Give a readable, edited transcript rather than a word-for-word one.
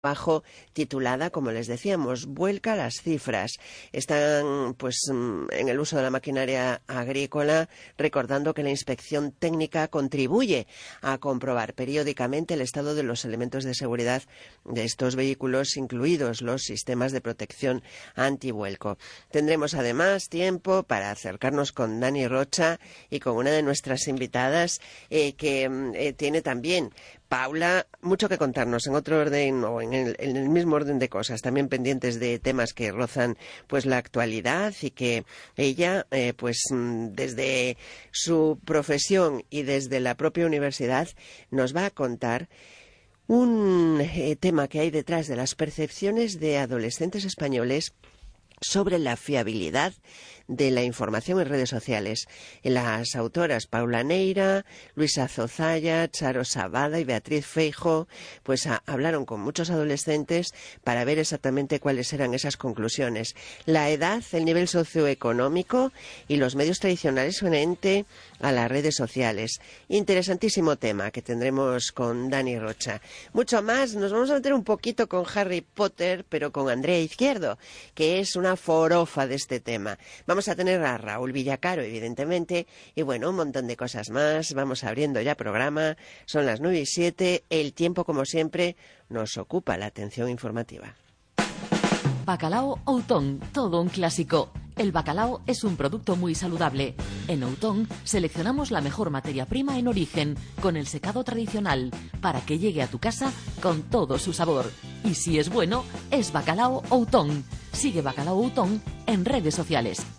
trabajo titulada, como les decíamos, Vuelca las cifras. Están en el uso de la maquinaria agrícola, recordando que la inspección técnica contribuye a comprobar periódicamente el estado de los elementos de seguridad de estos vehículos, incluidos los sistemas de protección antivuelco. Tendremos además tiempo para acercarnos con Dani Rocha y con una de nuestras invitadas que tiene también, Paula, mucho que contarnos en otro orden o en el mismo orden de cosas, también pendientes de temas que rozan la actualidad, y que ella desde su profesión y desde la propia universidad nos va a contar un tema que hay detrás de las percepciones de adolescentes españoles sobre la fiabilidad de la información en redes sociales. Las autoras Paula Neira, Luisa Zozaya, Charo Sabada y Beatriz Feijo hablaron con muchos adolescentes para ver exactamente cuáles eran esas conclusiones. La edad, el nivel socioeconómico y los medios tradicionales frente a las redes sociales. Interesantísimo tema que tendremos con Dani Rocha. Mucho más, nos vamos a meter un poquito con Harry Potter, pero con Andrea Izquierdo, que es una forofa de este tema. Vamos a tener a Raúl Villacaro, evidentemente, y un montón de cosas más. Vamos abriendo ya programa, son las 9:07, el tiempo, como siempre, nos ocupa la atención informativa. Bacalao Outón, todo un clásico. El bacalao es un producto muy saludable. En Outón seleccionamos la mejor materia prima en origen, con el secado tradicional, para que llegue a tu casa con todo su sabor. Y si es bueno, es Bacalao Outón. Sigue Bacalao Outón en redes sociales.